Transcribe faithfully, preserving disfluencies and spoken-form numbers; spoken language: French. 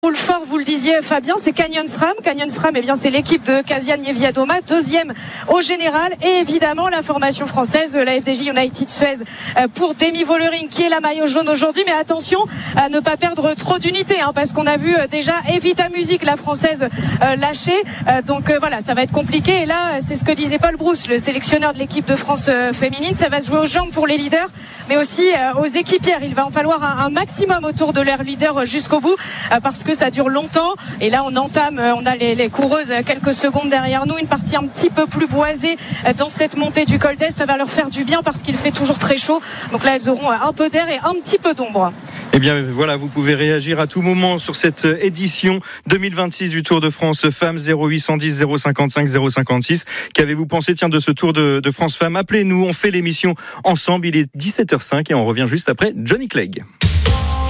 Roule fort, vous le disiez Fabien, c'est Canyon SRAM. Canyon SRAM, eh bien, c'est l'équipe de Kazian Niewiadoma, deuxième au général. Et évidemment, la formation française, la F D J United Suez pour Demi Vollering, qui est la maillot jaune aujourd'hui. Mais attention à ne pas perdre trop d'unités, hein, parce qu'on a vu déjà Evita Music, la française, euh, lâcher. Euh, donc euh, voilà, ça va être compliqué. Et là, c'est ce que disait Paul Brousse, le sélectionneur de l'équipe de France euh, féminine. Ça va se jouer aux jambes pour les leaders, mais aussi euh, aux équipières. Il va en falloir un, un maximum autour de leur leader jusqu'au bout, euh, parce que ça dure longtemps. Et là, on entame, on a les, les coureuses quelques secondes derrière nous, une partie un petit peu plus boisée dans cette montée du col d'Est. Ça va leur faire du bien parce qu'il fait toujours très chaud. Donc là, elles auront un peu d'air et un petit peu d'ombre. Eh bien voilà, vous pouvez réagir à tout moment sur cette édition deux mille vingt-six du Tour de France Femmes. Zéro huit cent dix zéro cinquante-cinq zéro cinquante-six. Qu'avez-vous pensé, tiens, de ce Tour de, de France Femmes? Appelez-nous, on fait l'émission ensemble. Il est dix-sept heures zéro cinq et on revient juste après Johnny Clegg.